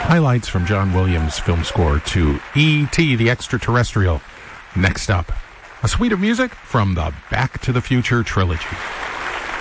Highlights from John Williams' film score to E.T. the Extraterrestrial. Next up, a suite of music from the Back to the Future trilogy.